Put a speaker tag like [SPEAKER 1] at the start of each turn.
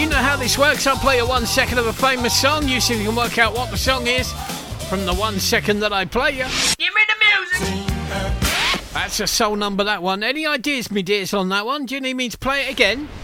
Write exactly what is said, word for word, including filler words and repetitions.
[SPEAKER 1] You know how this works. I'll play you one second of a famous song. You see if you can work out what the song is from the one second that I play you.
[SPEAKER 2] Give me the music.
[SPEAKER 1] That's a soul number, that one. Any ideas, me dears, on that one? Do you need me to play it again?